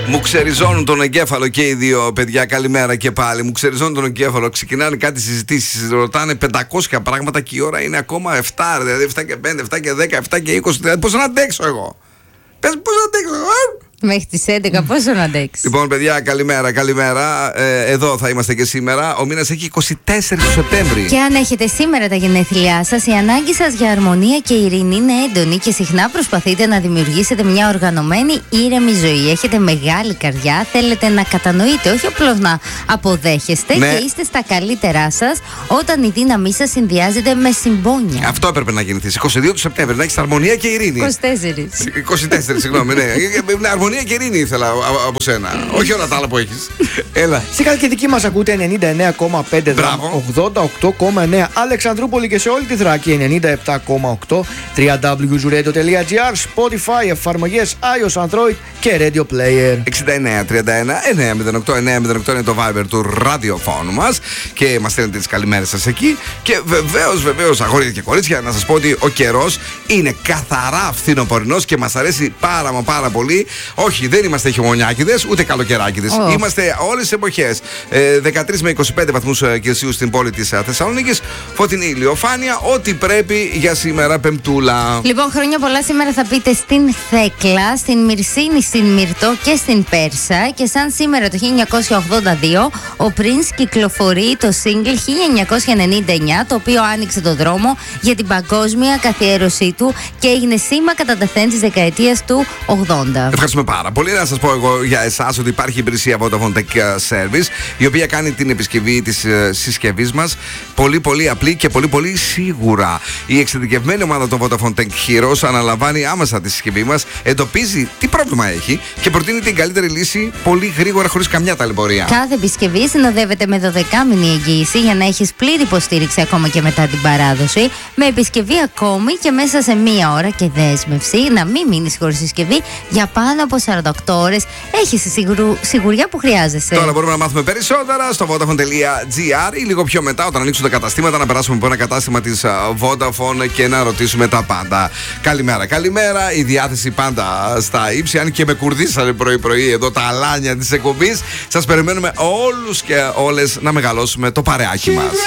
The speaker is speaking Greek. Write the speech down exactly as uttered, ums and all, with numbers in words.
Μου ξεριζώνουν τον εγκέφαλο και οι δύο παιδιά. Καλημέρα και πάλι. Μου ξεριζώνουν τον εγκέφαλο. Ξεκινάνε κάτι συζητήσεις. Ρωτάνε πεντακόσια πράγματα και η ώρα είναι ακόμα επτά. Δηλαδή επτά και πέντε, επτά και δέκα, επτά και είκοσι. Δηλαδή πώς να αντέξω εγώ. Πες πώς να αντέξω εγώ. Μέχρι τις έντεκα πόσο να αντέξεις. Λοιπόν, παιδιά, καλημέρα, καλημέρα. Ε, εδώ θα είμαστε και σήμερα. Ο μήνας έχει είκοσι τέσσερις του Σεπτέμβρη. Και αν έχετε σήμερα τα γενέθλιά σας, η ανάγκη σας για αρμονία και ειρήνη είναι έντονη και συχνά προσπαθείτε να δημιουργήσετε μια οργανωμένη, ήρεμη ζωή. Έχετε μεγάλη καρδιά, θέλετε να κατανοείτε, όχι απλώς να αποδέχεστε, ναι. Και είστε στα καλύτερά σας όταν η δύναμή σας συνδυάζεται με συμπόνια. Αυτό έπρεπε να γεννηθεί. είκοσι δύο του Σεπτέμβρη, να έχει αρμονία και ειρήνη. είκοσι τέσσερα. είκοσι τέσσερα, συγγνώμη, ναι. Αρμονία και ειρήνη ήθελα από σένα. Όχι όλα τα άλλα που έχεις. Έλα. Στην Καλκιδική μας ακούτε ενενήντα εννέα κόμμα πέντε, ογδόντα οκτώ κόμμα εννέα Αλεξανδρούπολη και σε όλη τη Θράκη ενενήντα επτά κόμμα οκτώ, double-u double-u double-u τελεία zooradio τελεία gr, Spotify, εφαρμογές iOS, Android και Radio Player. εξήντα εννέα τριάντα ένα εννιακόσια οκτώ εννιακόσια οκτώ είναι το Viber του ραδιοφώνου μας και μας στέλνετε τις καλημέρες σας εκεί. Και βεβαίως, βεβαίως, αγόρια και κορίτσια, να σας πω ότι ο καιρός είναι καθαρά φθινοπορεινός και μας αρέσει πάρα μα πάρα πολύ. Όχι, δεν είμαστε χειμωνιάκηδες ούτε καλοκαιράκηδες. Oh. Είμαστε όλες τις εποχές. Ε, δεκατρείς με είκοσι πέντε βαθμούς Κελσίου στην πόλη της Θεσσαλονίκης. Φωτεινή ηλιοφάνεια. Ό,τι πρέπει για σήμερα, Πεμπτούλα. Λοιπόν, χρόνια πολλά σήμερα θα πείτε στην Θέκλα, στην Μυρσίνη, στην Μυρτό και στην Πέρσα. Και σαν σήμερα το χίλια εννιακόσια ογδόντα δύο, ο Prince κυκλοφορεί το single χίλια εννιακόσια ενενήντα εννιά, το οποίο άνοιξε το δρόμο για την παγκόσμια καθιέρωσή του και έγινε σήμα κατά τεθέν της δεκαετίας του ογδόντα. Ευχαριστούμε πάρα πολύ. Να σας πω εγώ για εσάς ότι υπάρχει υπηρεσία Vodafone Tech Service, η οποία κάνει την επισκευή της συσκευής μας πολύ πολύ απλή και πολύ πολύ σίγουρα. Η εξειδικευμένη ομάδα των Vodafone Tech Heroes αναλαμβάνει άμεσα τη συσκευή μας, εντοπίζει τι πρόβλημα έχει και προτείνει την καλύτερη λύση πολύ γρήγορα, χωρίς καμιά ταλαιπωρία. Κάθε επισκευή συνοδεύεται με δωδεκάμηνη εγγύηση για να έχεις πλήρη υποστήριξη ακόμα και μετά την παράδοση, με επισκευή ακόμη και μέσα σε μία ώρα και δέσμευση να μην μείνεις χωρίς συσκευή για πάνω από σαράντα οκτώ ώρες. Έχεις τη σιγουρου... σιγουριά που χρειάζεσαι. Τώρα μπορούμε να μάθουμε περισσότερα στο vodafone τελεία gr ή λίγο πιο μετά, όταν ανοίξουν τα καταστήματα, να περάσουμε από ένα κατάστημα της Vodafone και να ρωτήσουμε τα πάντα. Καλημέρα, καλημέρα. Η διάθεση πάντα στα ύψη, αν και με κουρδίσανε πρωί-πρωί εδώ τα αλάνια της εκπομπής. Σας περιμένουμε όλους και όλες να μεγαλώσουμε το παρεάκι μας.